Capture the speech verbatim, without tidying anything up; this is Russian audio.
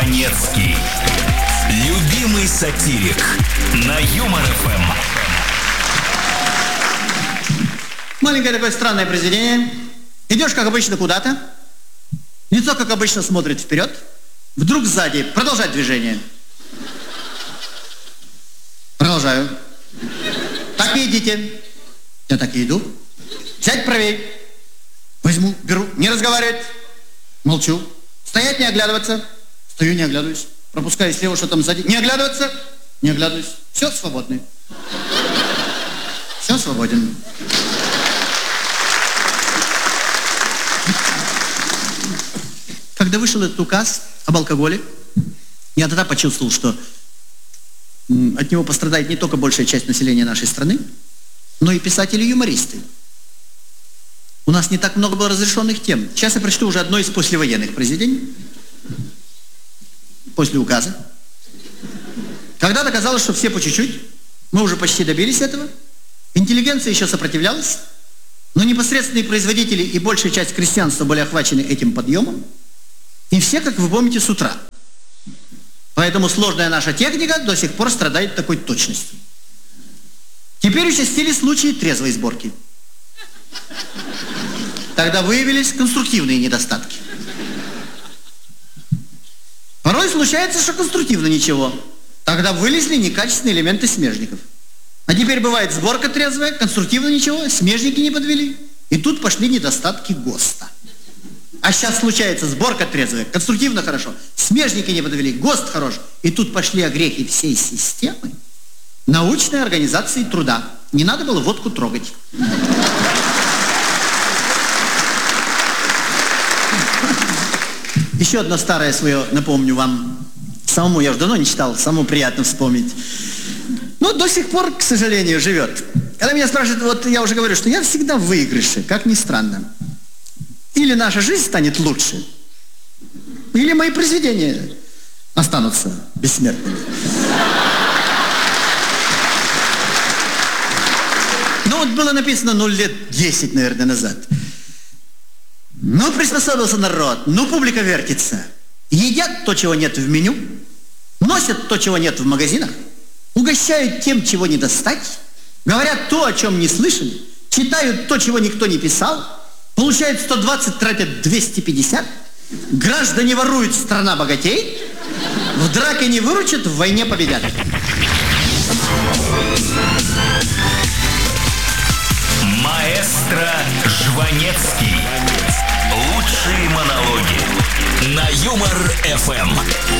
Жванецкий. Любимый сатирик на Юмор эф эм. Маленькое такое странное произведение. Идешь, как обычно, куда-то. Лицо, как обычно, смотрит вперед. Вдруг сзади продолжать движение. Продолжаю. Так и идите. Я так и иду. Сядь правее. Возьму, беру, не разговаривать. Молчу. Стоять, не оглядываться. Стою, не оглядываюсь. Пропускаю слева, что там сзади. Не оглядываться. Не оглядываюсь. Все, свободны. Все, свободен. Когда вышел этот указ об алкоголе, я тогда почувствовал, что от него пострадает не только большая часть населения нашей страны, но и писатели и юмористы. У нас не так много было разрешенных тем. Сейчас я прочту уже одно из послевоенных произведений. После указа. Когда-то казалось, что все по чуть-чуть. Мы уже почти добились этого. Интеллигенция еще сопротивлялась. Но непосредственные производители и большая часть крестьянства были охвачены этим подъемом. И все, как вы помните, с утра. Поэтому сложная наша техника до сих пор страдает такой точностью. Теперь участили случаи трезвой сборки. Тогда выявились конструктивные недостатки. Порой случается, что конструктивно ничего. Тогда вылезли некачественные элементы смежников. А теперь бывает сборка трезвая, конструктивно ничего, смежники не подвели. И тут пошли недостатки ГОСТа. А сейчас случается сборка трезвая, конструктивно хорошо, смежники не подвели, ГОСТ хорош. И тут пошли огрехи всей системы научной организации труда. Не надо было водку трогать. Еще одно старое свое напомню вам. Самому я уже давно не читал, самому приятно вспомнить. Но до сих пор, к сожалению, живет. Когда меня спрашивают, вот я уже говорю, что я всегда в выигрыше, как ни странно. Или наша жизнь станет лучше, или мои произведения останутся бессмертными. Ну вот было написано, ну лет десять, наверное, назад. Ну приспособился народ, ну публика вертится. Едят то, чего нет в меню, носят то, чего нет в магазинах, угощают тем, чего не достать, говорят то, о чем не слышали, читают то, чего никто не писал, получают сто двадцать, тратят двести пятьдесят, граждане воруют, страна богатеет, в драке не выручат, в войне победят. Маэстро Жванецкий. Лучшие монологи на Юмор эф эм.